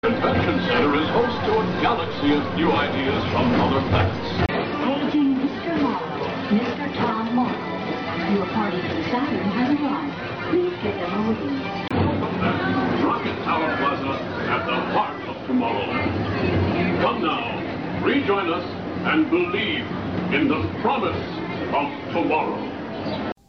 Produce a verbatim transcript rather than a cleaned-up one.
Convention Center is host to a galaxy of new ideas from other planets. Paging Mister Morrow, Mister Tom Morrow. Your party to Saturn has arrived. Please get them a waiting. Rocket Tower Plaza at the heart of tomorrow. Come now, rejoin us and believe in the promise of tomorrow.